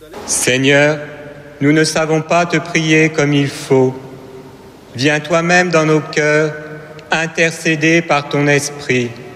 Seigneur, nous ne savons pas te prier comme il faut. Viens toi-même dans nos cœurs, intercéder par ton esprit.